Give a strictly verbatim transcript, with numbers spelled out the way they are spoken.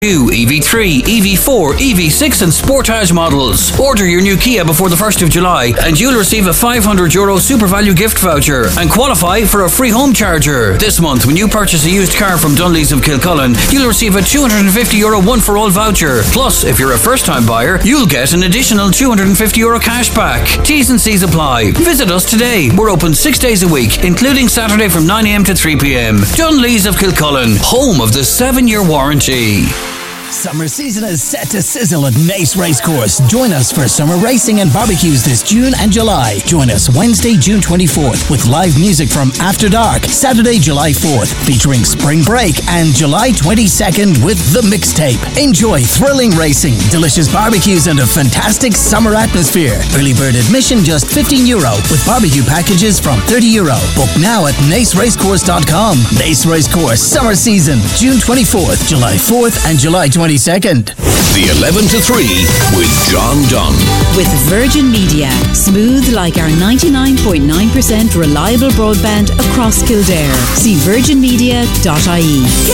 New E V three, E V four, E V six and Sportage models. Order your new Kia before the first of July and you'll receive a five hundred euro super value gift voucher and qualify for a free home charger. This month, when you purchase a used car from Dunlees of Kilcullen, you'll receive a two hundred fifty euro one for all voucher. Plus, if you're a first time buyer, you'll get an additional two hundred fifty euro cash back. T's and C's apply. Visit us today. We're open six days a week, including Saturday from nine a m to three p m. Dunlees of Kilcullen, home of the seven year warranty. Summer season is set to sizzle at Naas Racecourse. Join us for summer racing and barbecues this June and July. Join us Wednesday, June twenty-fourth with live music from After Dark. Saturday, July fourth featuring Spring Break, and July twenty-second with The Mixtape. Enjoy thrilling racing, delicious barbecues and a fantastic summer atmosphere. Early bird admission just fifteen euro with barbecue packages from thirty euro. Book now at naas racecourse dot com. Naas Racecourse Summer Season, June twenty-fourth, July fourth and July twenty-second. The eleven to three with John Dunn. With Virgin Media. Smooth like our ninety-nine point nine percent reliable broadband across Kildare. See virgin media dot I E.